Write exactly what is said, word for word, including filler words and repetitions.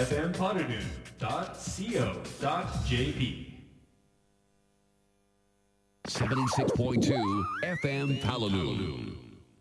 f m paranoo dot co dot j p seventy-six point two F M Palanum.